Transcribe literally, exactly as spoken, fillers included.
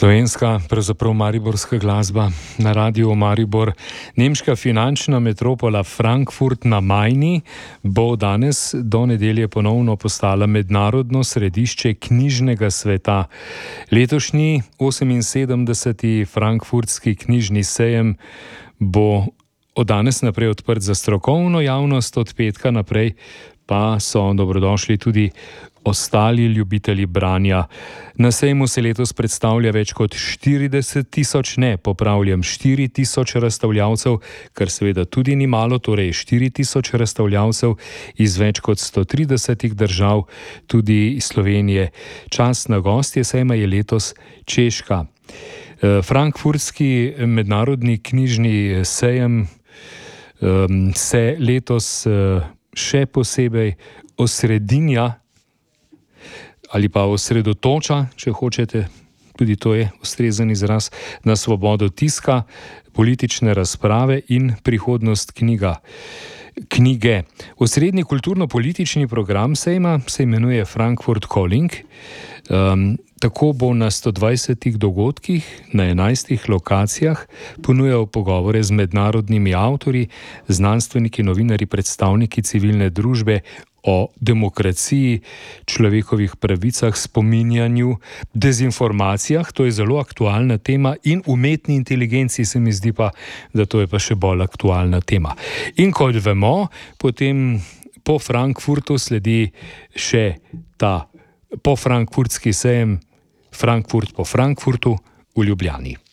Slovenska, pravzaprav mariborska glasba na radiju Maribor. Nemška finančna metropola Frankfurt na Majni bo danes do nedelje ponovno postala mednarodno središče knjižnega sveta. Letošnji oseminsedemdeseti frankfurtski knjižni sejem bo od danes naprej odprt za strokovno javnost, od petka naprej pa so dobrodošli tudi ostali ljubitelji branja. Na sejmu se letos predstavlja več kot štirideset tisoč, ne, popravljam, štiri tisoč razstavljavcev, kar seveda tudi ni malo, torej štiri tisoč razstavljavcev iz več kot sto tridesetih držav, tudi iz Slovenije. Častna gostja sejma je letos Češka. Frankfurtski mednarodni knjižni sejem se letos še posebej osredinja ali pa osredotoča, če hočete, tudi to je ustrezen izraz, na svobodo tiska, politične razprave in prihodnost knjiga. knjige. Osrednji kulturno-politični program sejma se imenuje Frankfurt Calling. Um, tako bo na sto dvajsetih dogodkih na enajstih lokacijah ponujal pogovore z mednarodnimi avtorji, znanstveniki, novinarji, predstavniki civilne družbe o demokraciji, človekovih pravicah, spominjanju, dezinformacijah, to je zelo aktualna tema, in umetni inteligenci, se mi zdi pa, da to je pa še bolj aktualna tema. In kot vemo, potem po Frankfurtu sledi še ta po frankfurtski sejem Frankfurt po Frankfurtu v Ljubljani.